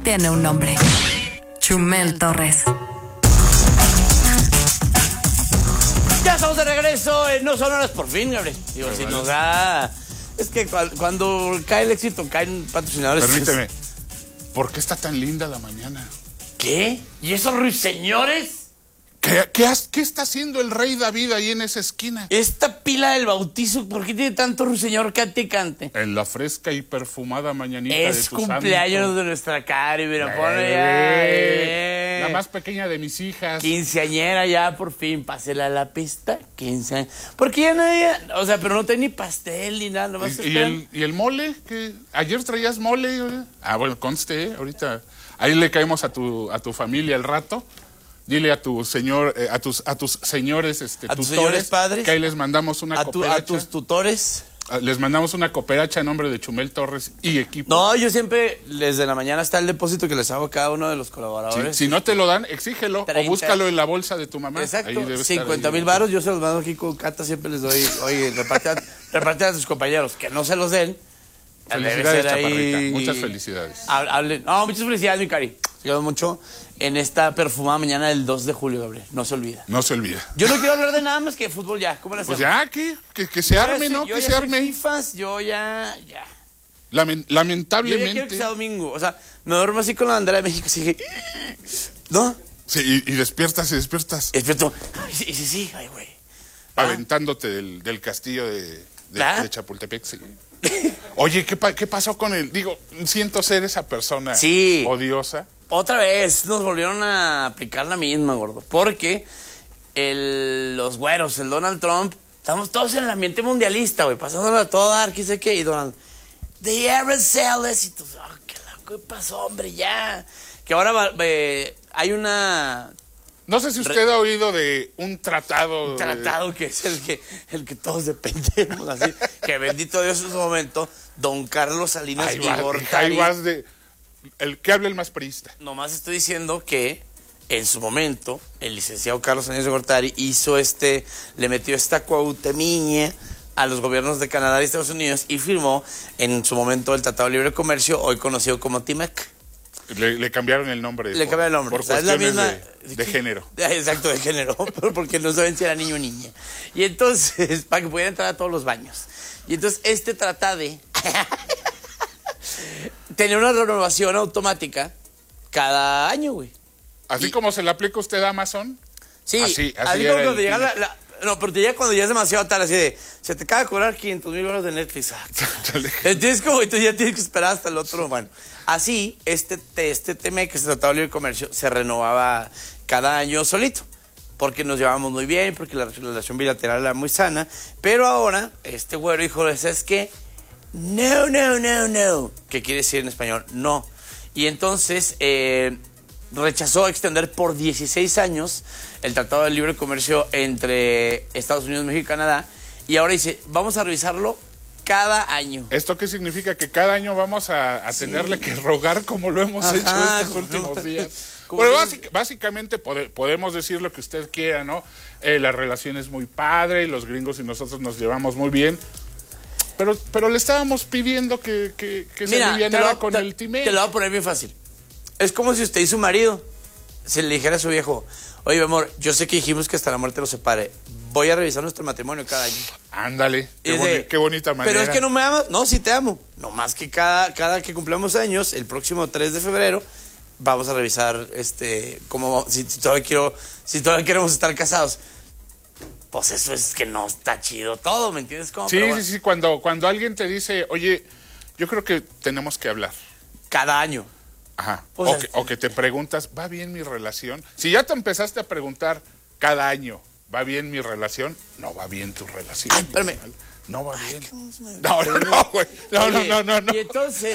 tiene un nombre. Chumel Torres. Ya estamos de regreso en No Son Horas, por fin, Gabriel. Digo, si nos da... Es que cuando cae el éxito, caen patrocinadores. Permíteme. ¿Por qué está tan linda la mañana? ¿Qué? ¿Y esos ruiseñores? ¿Qué está haciendo el rey David ahí en esa esquina? Esta pila del bautizo, ¿por qué tiene tanto ruiseñor cante y cante? En la fresca y perfumada mañanita de Es tu cumpleaños santo. de nuestra Cari, mira, ponle ya. La más pequeña de mis hijas. Quinceañera ya, por fin, pásela a la pista. 15 años. Porque ya nadie, o sea, pero no tenía ni pastel ni nada, nomás ¿Y el mole? ¿Qué? ¿Ayer traías mole? Ah, bueno, conste, ahorita. Ahí le caemos a tu familia al rato. Dile a tu señor, a tus señores, a tus señores padres, que ahí les mandamos una cooperacha. A tus tutores. Les mandamos una cooperacha en nombre de Chumel Torres y equipo. No, yo siempre, desde la mañana está el depósito que les hago a cada uno de los colaboradores. Si no te lo dan, exígelo 30. o búscalo en la bolsa de tu mamá. Exacto, 50,000 varos, yo se los mando aquí con Cata, siempre les doy, oye, reparte a tus compañeros, que no se los den. Felicidades, Chaparrita, muchas felicidades. No, muchas felicidades, mi Cari. Se quedó mucho en esta perfumada mañana del 2 de julio, Gabriel. No se olvida. No se olvida. Yo no quiero hablar de nada más que de fútbol ya. ¿Cómo le hacemos? Pues ya, que se arme, ¿no? Yo Que ya se soy arme. FIFAs, yo ya. Lamentablemente. Yo ya quiero que sea domingo. O sea, me duermo así con la bandera de México, así que... ¿No? Sí, y despiertas. Despierto. Ay, sí. Ay, güey. Aventándote del castillo de Chapultepec, sí. Oye, ¿qué pasó con él? Digo, siento ser esa persona odiosa. Otra vez nos volvieron a aplicar la misma, gordo. Porque los güeros, el Donald Trump, estamos todos en el ambiente mundialista, güey, pasándolo a todo dar, qué sé qué, y Donald, the aerosoles, y tú, ¿qué pasó, hombre, ya? Que ahora hay una... No sé si usted ha oído de un tratado. Un tratado que es el que todos dependemos, así. Que bendito Dios en su momento, don Carlos Salinas y Gortari. Ahí vas de... El que hable el más priista. Nomás estoy diciendo que en su momento el licenciado Carlos Salinas de Gortari le metió esta cuautemiña a los gobiernos de Canadá y Estados Unidos y firmó en su momento el Tratado de Libre Comercio, hoy conocido como TIMEC. Le cambiaron el nombre. Le cambiaron el nombre. Por cuestiones es la misma, de género. Exacto, de género, porque no saben si era niño o niña. Y entonces, para que pudieran entrar a todos los baños. Y entonces este tratado tenía una renovación automática cada año, güey. ¿Así como se le aplica usted a Amazon? Sí, así como cuando llega no, pero te llega cuando ya es demasiado tarde, así de, se te acaba de cobrar 500,000 euros de Netflix. Entonces, como tú ya tienes que esperar hasta el otro. Bueno, así, este tema que se trataba de libre comercio se renovaba cada año solito, porque nos llevábamos muy bien, porque la relación bilateral era muy sana. Pero ahora, este güero dijo, ¿sabes qué? No. ¿Qué quiere decir en español? No. Y entonces rechazó extender por 16 años el Tratado de Libre Comercio entre Estados Unidos, México y Canadá. Y ahora dice, vamos a revisarlo cada año. ¿Esto qué significa? Que cada año vamos a tenerle que rogar como lo hemos hecho estos últimos días. Bueno, básicamente podemos decir lo que usted quiera, ¿no? La relación es muy padre, los gringos y nosotros nos llevamos muy bien. Pero le estábamos pidiendo que se alivianara con el TIMEC. Te lo voy a poner bien fácil. Es como si usted y su marido se le dijera a su viejo, oye, mi amor, yo sé que dijimos que hasta la muerte nos separe. Voy a revisar nuestro matrimonio cada año. Ándale, qué bonita manera. Pero es que no me amas. No, sí te amo. No más que cada que cumplamos años, el próximo 3 de febrero, vamos a revisar si todavía queremos estar casados. Pues eso es que no está chido todo, ¿me entiendes? Sí. Cuando alguien te dice, oye, yo creo que tenemos que hablar. Cada año. Ajá. O que te preguntas, ¿va bien mi relación? Si ya te empezaste a preguntar cada año, ¿va bien mi relación? No va bien tu relación. Ay, espérame. No va bien. No, güey. No. Y entonces...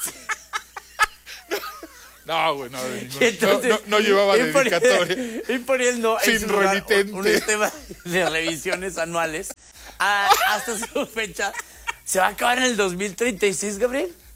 No, güey, no llevaba dedicatoria. Imponiendo sin remitente un sistema de revisiones anuales hasta su fecha. ¿Se va a acabar en el 2036, Gabriel?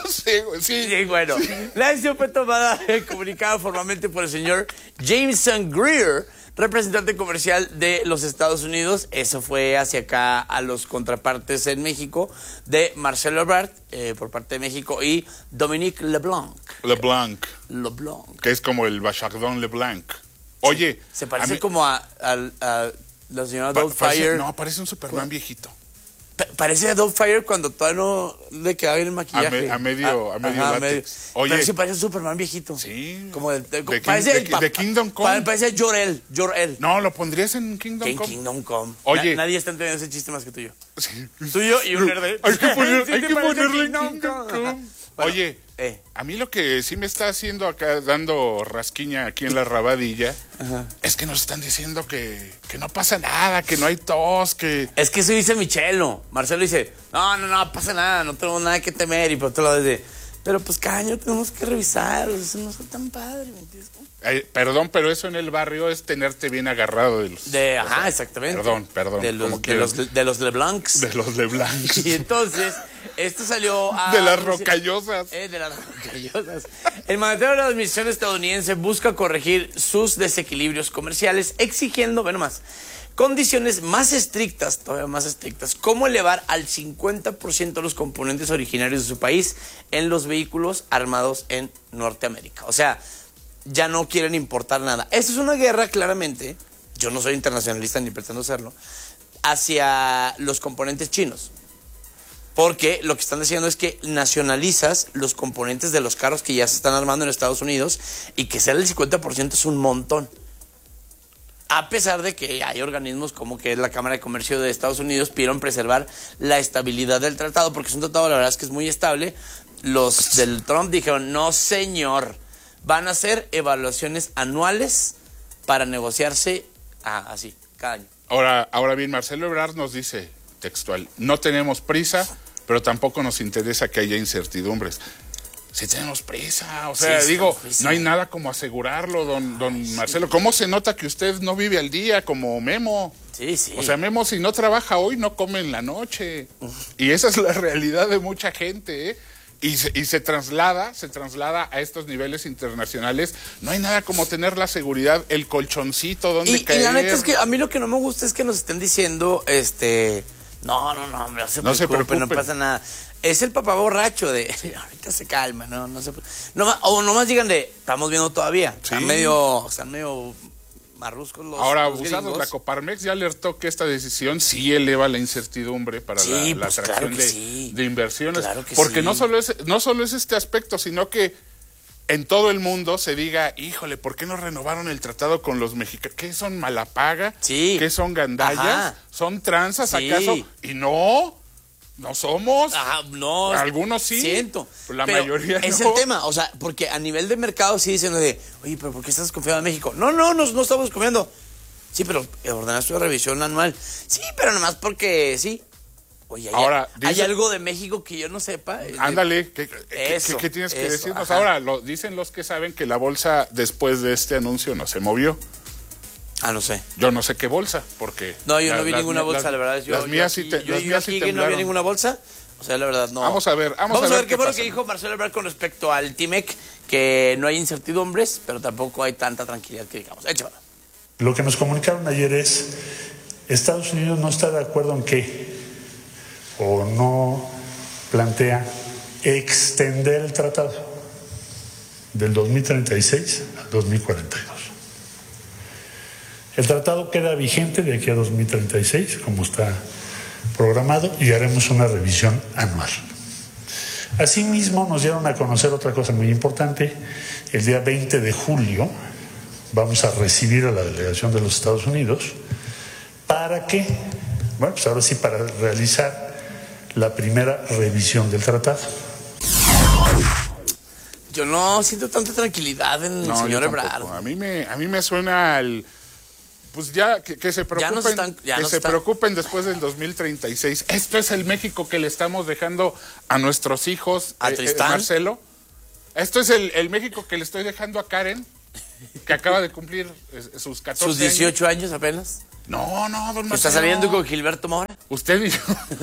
sé, güey. Sí, bueno. La decisión fue tomada, comunicada formalmente por el señor Jameson Greer, representante comercial de los Estados Unidos. Eso fue hacia acá a los contrapartes en México de Marcelo Ebrard, por parte de México, y Dominique LeBlanc. LeBlanc. Que es como el Bachardon LeBlanc. Oye. Se parece como a la señora Doubtfire. No, parece un Superman viejito. Parece a Doubtfire cuando todavía no le quedaba bien el maquillaje. A medio látex. Oye, pero sí parece un Superman viejito. Sí. Como parece de Kingdom Come. Parece Jor-El. No, lo pondrías en Kingdom Come. Kingdom Come. Oye. Nadie está entendiendo ese chiste más que tuyo. Sí. Tuyo y un nerd. Hay que ponerle en Kingdom Kingdom Come. Come. Oye, a mí lo que sí me está haciendo acá, dando rasquiña aquí en la rabadilla, es que nos están diciendo que no pasa nada, que no hay tos, que... Es que eso dice Michelo. Marcelo dice, no pasa nada, no tenemos nada que temer. Y por otro lado dice, pero pues cada año tenemos que revisar, eso no es tan padre, ¿me entiendes? Perdón, pero eso en el barrio es tenerte bien agarrado de los... exactamente. Perdón. De los LeBlancs. De los LeBlancs. Y entonces, esto salió a... De las rocallosas. De las rocallosas. El mandatario de la administración estadounidense busca corregir sus desequilibrios comerciales, exigiendo, bueno más, condiciones más estrictas, todavía más estrictas, como elevar al 50% los componentes originarios de su país en los vehículos armados en Norteamérica. O sea, ya no quieren importar nada. Esta es una guerra, claramente, yo no soy internacionalista ni pretendo serlo, hacia los componentes chinos. Porque lo que están diciendo es que nacionalizas los componentes de los carros que ya se están armando en Estados Unidos y que sea el 50% es un montón. A pesar de que hay organismos como que es la Cámara de Comercio de Estados Unidos pidieron preservar la estabilidad del tratado, porque es un tratado, la verdad es que es muy estable. Los del Trump dijeron, no señor, van a hacer evaluaciones anuales para negociarse así, cada año. Ahora bien, Marcelo Ebrard nos dice, textual, no tenemos prisa, pero tampoco nos interesa que haya incertidumbres. Sí tenemos prisa, o sea, no hay nada como asegurarlo, don Marcelo. ¿Cómo se nota que usted no vive al día como Memo? Sí. O sea, Memo si no trabaja hoy, no come en la noche. Y esa es la realidad de mucha gente, ¿eh? Y se traslada a estos niveles internacionales. No hay nada como tener la seguridad, el colchoncito donde caer. Y la neta es que a mí lo que no me gusta es que nos estén diciendo, no, hombre, no se preocupen, no pasa nada. Es el papá borracho de, ahorita se calma, no se o nomás digan de, estamos viendo todavía. Sí. Están medio marruscos los Ahora, los abusados, gringos. la Coparmex ya alertó que esta decisión sí eleva la incertidumbre para la atracción de inversiones. Claro que porque sí. no solo es este aspecto, sino que en todo el mundo se diga, híjole, ¿por qué no renovaron el tratado con los mexicanos? ¿Qué son malapaga? Sí. ¿Qué son gandallas? Ajá. ¿Son tranzas Sí. acaso? Y no somos. No. Algunos sí. Siento. La pero mayoría no. Es el tema, o sea, porque a nivel de mercado sí dicen oye, pero ¿por qué estás confiando en México? No estamos confiando. Sí, pero ordenaste una revisión anual. Sí, pero nomás porque sí. Oye, ahora, ¿hay algo de México que yo no sepa? Ándale, ¿qué tienes que decirnos? Ajá. Ahora, dicen los que saben que la bolsa después de este anuncio no se movió. No sé. Yo no sé qué bolsa, porque... No, yo no vi ninguna bolsa, la verdad. Las mías sí que no vi ninguna bolsa. O sea, la verdad, no. Vamos a ver qué fue lo que dijo Marcelo Ebrard con respecto al TIMEC, que no hay incertidumbres, pero tampoco hay tanta tranquilidad que digamos. Échala. Lo que nos comunicaron ayer es, Estados Unidos no está de acuerdo en qué, o no plantea extender el tratado del 2036 al 2042. El tratado queda vigente de aquí a 2036, como está programado, y haremos una revisión anual. Asimismo, nos dieron a conocer otra cosa muy importante. El día 20 de julio vamos a recibir a la delegación de los Estados Unidos para que, bueno, pues ahora sí, para realizar la primera revisión del tratado. Yo no siento tanta tranquilidad en el señor Ebrard. A mí me suena al... Pues ya que se preocupen, preocupen después del 2036. Esto es el México que le estamos dejando a nuestros hijos, ¿A Tristán? Marcelo. Esto es el México que le estoy dejando a Karen, que acaba de cumplir sus 14 ¿Sus 18 años apenas? No, don Marcelo. ¿Está saliendo con Gilberto Mora? Usted y yo.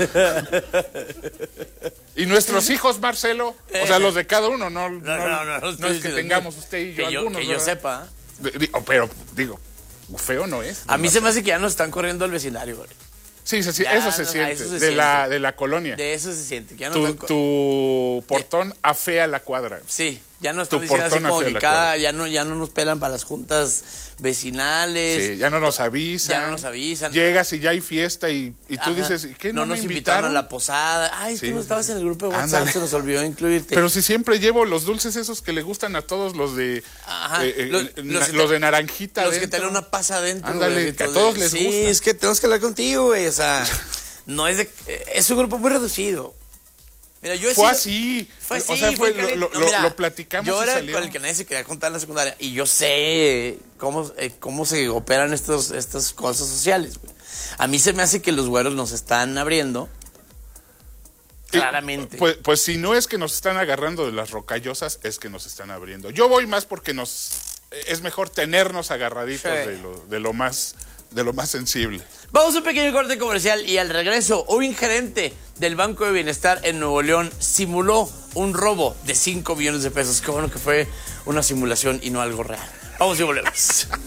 Y nuestros hijos, Marcelo, o sea, los de cada uno, no es que tengamos usted y yo algunos. Que yo sepa. Pero, digo, feo no es. A mí se me hace que ya nos están corriendo al vecindario, güey. Sí, eso se siente. De la colonia. De eso se siente. Que ya tu portón afea la cuadra. Sí, ya no están diciendo así como que ya no nos pelan para las juntas vecinales. Sí, ya no nos avisan. Llegas y ya hay fiesta y tú dices, ¿qué no nos invitaron a la posada? Ay, tú no estabas en el grupo de WhatsApp, se nos olvidó incluirte. Pero si siempre llevo los dulces esos que le gustan a todos los de los de naranjita. Los que tienen una pasa adentro. Ándale, que a todos les gusta. Sí, es que tenemos que hablar contigo, güey. O sea, no es es un grupo muy reducido. Mira, fue así. O sea, lo platicamos. Yo era con el que nadie se quería contar en la secundaria y yo sé cómo se operan estas cosas sociales, güey. A mí se me hace que los güeros nos están abriendo. Claramente. Pues si no es que nos están agarrando de las rocallosas, es que nos están abriendo. Yo voy más porque es mejor tenernos agarraditos de lo más sensible. Vamos a un pequeño corte comercial y al regreso, un gerente del Banco de Bienestar en Nuevo León simuló un robo de 5 millones de pesos. Qué bueno que fue una simulación y no algo real. Vamos y volvemos.